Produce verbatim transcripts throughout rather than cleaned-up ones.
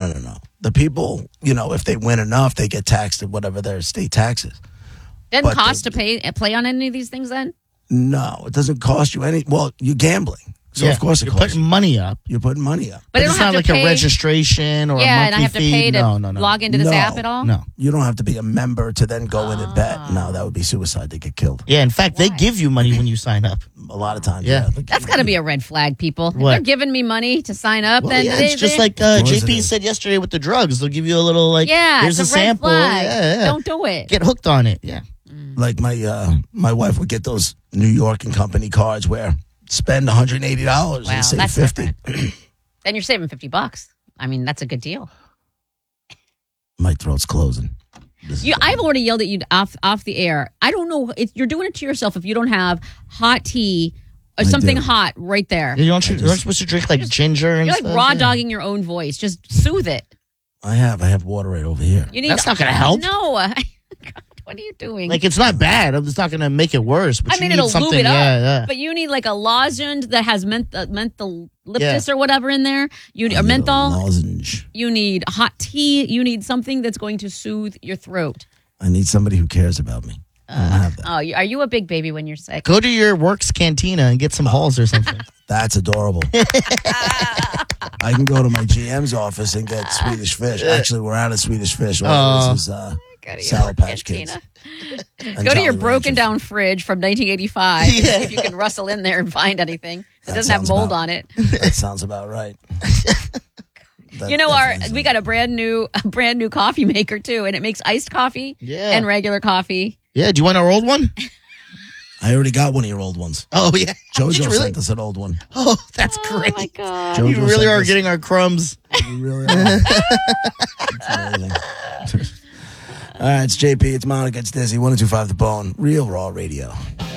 no, no. The people, you know, if they win enough, they get taxed at whatever their state tax is. Doesn't But cost the- to pay play on any of these things then? No, it doesn't cost you any. Well, you're gambling. So, Yeah, of course, it you're costs putting you. money up. You're putting money up. But, But I don't it's have not to like pay, a registration or Yeah, a and I monthly have to fee. pay to no, no, no. log into this No. app at all? No. You don't have to be a member to then go in and bet. Ah. No, that would be suicide. They get killed. Yeah, in fact, they give you money when you sign up. A lot of times. Yeah. Yeah. That's got to be a red flag, people. If What? they're giving me money to sign up, Well, then yeah, they, it's just they- like uh, Of course J it P is. said yesterday with the drugs. They'll give you a little, like, yeah, here's it's a, a red sample. flag. Yeah, yeah. Don't do it. Get hooked on it. Yeah. Like my uh, my wife would get those New York and Company cards where spend one hundred eighty dollars Wow, and save that's fifty. Then you're saving fifty bucks. I mean, that's a good deal. My throat's closing. This is You, bad. I've already yelled at you off off the air. I don't know. If you're doing it to yourself if you don't have hot tea or I something do. hot right there. You don't, you're just- not supposed to drink like ginger and You're like stuff. raw yeah. dogging your own voice. Just soothe it. I have. I have water right over here. You need. That's not gonna help. No. God, what are you doing? Like, it's not bad. It's not going to make it worse. But I you mean, need it'll lube something. it up. Yeah, yeah. But you need like a lozenge that has menth- uh, menthol Yeah. or whatever in there. You I or need a menthol. lozenge. You need hot tea. You need something that's going to soothe your throat. I need somebody who cares about me. I don't have that. Oh, you- are you a big baby when you're sick? Go to your works cantina and get some halls or something. That's adorable. I can go to my G M's office and get Swedish fish. Actually, we're out of Swedish fish. All Oh. this is uh, Go to your Sour Patch cantina. Kids. and Go to your Jolly broken Ranchers. down fridge from nineteen eighty-five and see if you can rustle in there and find anything that, That doesn't have sounds mold about- on it. That sounds about right. That You know, our definitely we sounds- got a brand new a brand new coffee maker too, and it makes iced coffee Yeah. and regular coffee. Yeah, do you want our old one? I already got one of your old ones. Oh, yeah. Jojo Did you really? sent us an old one. Oh, that's Oh great. my god! Jojo You really sent are us- getting our crumbs. You really are. It's amazing. All right, it's J P. It's Monica. It's Dizzy. one oh two point five The Bone. Real Raw Radio.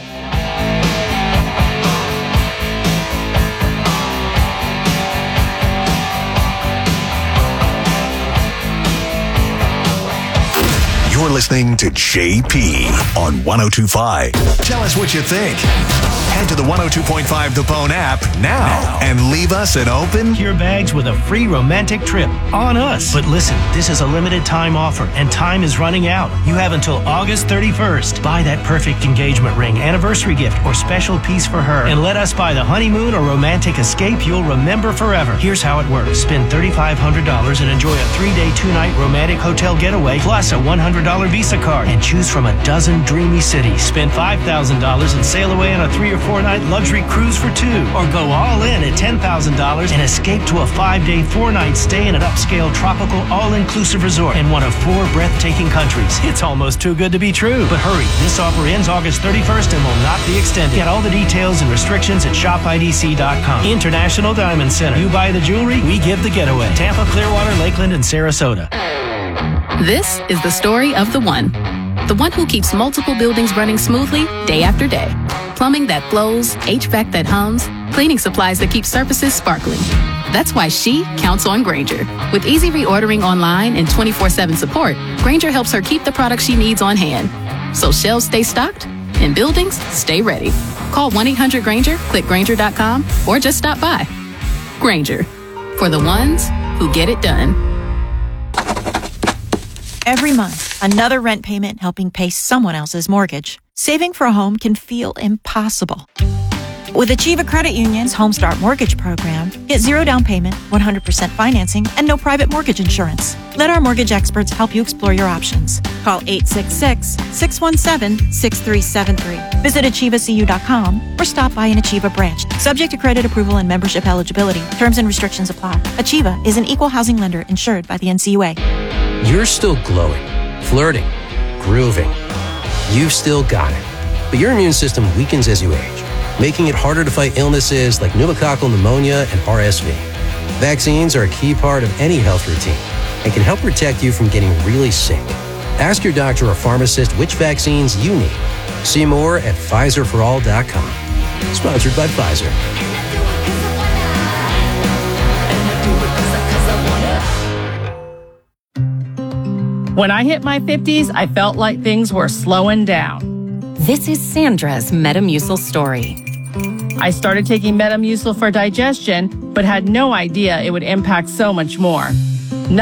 You're listening to J P on one oh two point five. Tell us what you think. Head to the one oh two point five The Bone app now and leave us an open. Your bags with a free romantic trip on us. But listen, this is a limited time offer and time is running out. You have until August thirty-first. Buy that perfect engagement ring, anniversary gift, or special piece for her and let us buy the honeymoon or romantic escape you'll remember forever. Here's how it works. Spend three thousand five hundred dollars and enjoy a three-day, two-night romantic hotel getaway plus a one hundred dollars Visa card and choose from a dozen dreamy cities. Spend five thousand dollars and sail away on a three or four night luxury cruise for two. Or go all in at ten thousand dollars and escape to a five-day, four-night stay in an upscale tropical all-inclusive resort in one of four breathtaking countries. It's almost too good to be true. But hurry, this offer ends August thirty-first and will not be extended. Get all the details and restrictions at shop I D C dot com. International Diamond Center. You buy the jewelry, we give the getaway. Tampa, Clearwater, Lakeland, and Sarasota. This is the story of the one. The one who keeps multiple buildings running smoothly day after day. Plumbing that flows, H V A C that hums, cleaning supplies that keep surfaces sparkling. That's why she counts on Grainger. With easy reordering online and twenty-four seven support, Grainger helps her keep the products she needs on hand. So shelves stay stocked and buildings stay ready. Call one eight hundred Grainger, click Grainger dot com, or just stop by. Grainger, for the ones who get it done. Every month, another rent payment helping pay someone else's mortgage. Saving for a home can feel impossible. With Achieva Credit Union's Home Start Mortgage Program, get zero down payment, one hundred percent financing, and no private mortgage insurance. Let our mortgage experts help you explore your options. Call eight six six, six one seven, six three seven three. Visit Achieva C U dot com or stop by an Achieva branch. Subject to credit approval and membership eligibility. Terms and restrictions apply. Achieva is an equal housing lender insured by the N C U A. You're still glowing, flirting, grooving. You've still got it. But your immune system weakens as you age, making it harder to fight illnesses like pneumococcal pneumonia and R S V. Vaccines are a key part of any health routine and can help protect you from getting really sick. Ask your doctor or pharmacist which vaccines you need. See more at Pfizer for all dot com. Sponsored by Pfizer. When I hit my fifties, I felt like things were slowing down. This is Sandra's Metamucil story. I started taking Metamucil for digestion, but had no idea it would impact so much more.